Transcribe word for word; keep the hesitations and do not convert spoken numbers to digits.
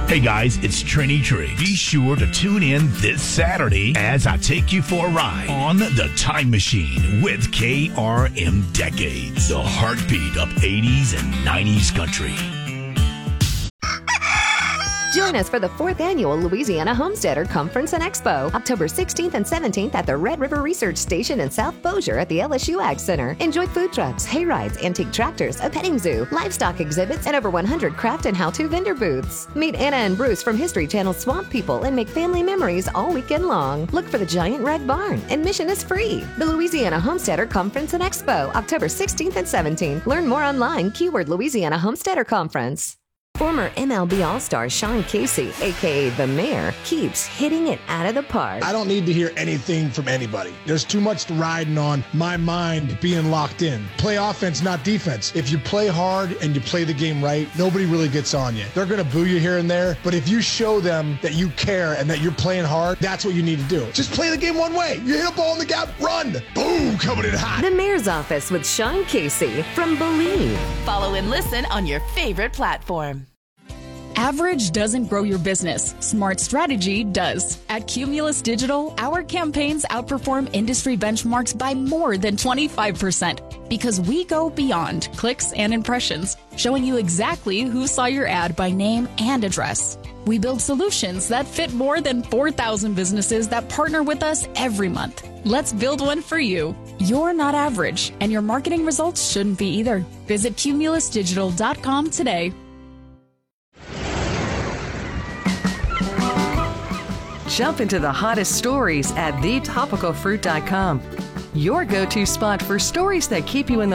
Hey guys, it's Trini Trigg. Be sure to tune in this Saturday as I take you for a ride on the Time Machine with K R M Decades, the heartbeat of eighties and nineties country. Join us for the fourth Annual Louisiana Homesteader Conference and Expo, October sixteenth and seventeenth at the Red River Research Station in South Bossier at the L S U Ag Center. Enjoy food trucks, hay rides, antique tractors, a petting zoo, livestock exhibits, and over one hundred craft and how-to vendor booths. Meet Anna and Bruce from History Channel's Swamp People and make family memories all weekend long. Look for the giant red barn. Admission is free. The Louisiana Homesteader Conference and Expo, October sixteenth and seventeenth. Learn more online, keyword Louisiana Homesteader Conference. Former M L B All-Star Sean Casey, a k a. The Mayor, keeps hitting it out of the park. I don't need to hear anything from anybody. There's too much riding on my mind being locked in. Play offense, not defense. If you play hard and you play the game right, nobody really gets on you. They're going to boo you here and there, but if you show them that you care and that you're playing hard, that's what you need to do. Just play the game one way. You hit a ball in the gap, run. Boom, coming in hot. The Mayor's Office with Sean Casey from Believe. Follow and listen on your favorite platform. Average doesn't grow your business. Smart strategy does. At Cumulus Digital, our campaigns outperform industry benchmarks by more than twenty-five percent because we go beyond clicks and impressions, showing you exactly who saw your ad by name and address. We build solutions that fit more than four thousand businesses that partner with us every month. Let's build one for you. You're not average, and your marketing results shouldn't be either. Visit cumulus digital dot com today. Jump into the hottest stories at the topical fruit dot com. Your go-to spot for stories that keep you in the